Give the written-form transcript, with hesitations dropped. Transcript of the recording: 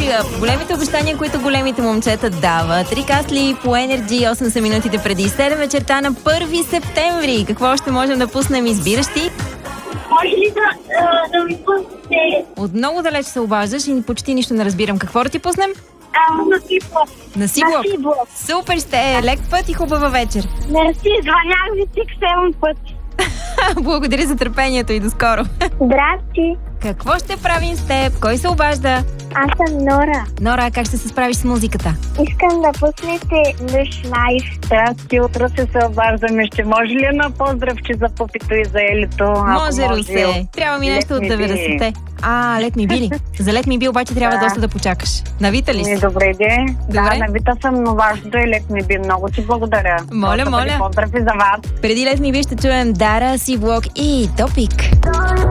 големите обещания, които големите момчета дават. Рик Астли по Energy, 8 са минутите преди 7 вечерта на 1 септември. Какво още можем да пуснем? Избираш ти? Може ли да ми пуснете От много далеч се обаждаш и почти нищо не разбирам. Какво да ти пуснем? на Сиблок? На Сиблок. На Сиблок. Супер сте! Лек път и хубава вечер. Мерси, звънях ви тик 7 пъти. Благодаря за търпението и до скоро. Здрасти, Какво ще правим с теб? Кой се обажда? аз съм Нора. Нора, как ще се справиш с музиката? Искам да пуснете Lush Life. Здрасти, утро се обаждаме. Ще може ли на поздравче за пупито и за елито? Може, Русе. Трябва ми нещо от 90-те. Let Me Be ли? За Let Me Be обаче трябва доста да почакаш. Навита ли си? Добре, де. Добре. Да, навита съм, но важното е Let Me Be. Много ти благодаря. Моля, моля. Поздрави за вас. Преди Let Me Be ще чуем Дара, Сиблок и Топик.